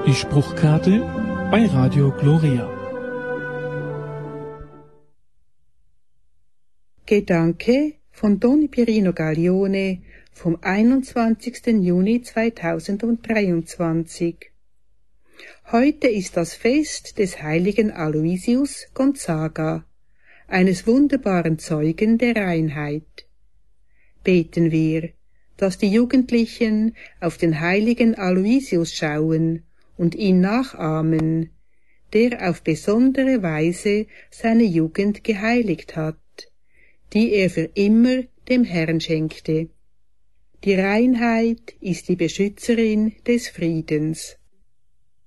Die Spruchkarte bei Radio Gloria. Gedanke von Don Pierino Gaglione vom 21. Juni 2023. Heute ist das Fest des heiligen Aloysius Gonzaga, eines wunderbaren Zeugen der Reinheit. Beten wir, dass die Jugendlichen auf den heiligen Aloysius schauen und ihn nachahmen, der auf besondere Weise seine Jugend geheiligt hat, die er für immer dem Herrn schenkte. Die Reinheit ist die Beschützerin des Friedens.